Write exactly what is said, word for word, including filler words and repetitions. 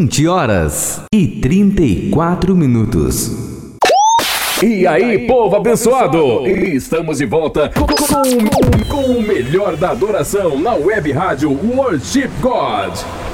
vinte horas e trinta e quatro minutos. E aí, povo abençoado! Estamos de volta com, com, com o melhor da adoração na web rádio Worship God.